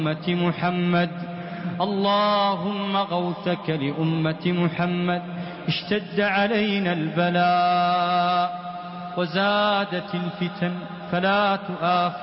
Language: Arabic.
أمة محمد. اللهم غوثك لأمة محمد. اشتد علينا البلاء وزادت الفتن فلا تؤاخذنا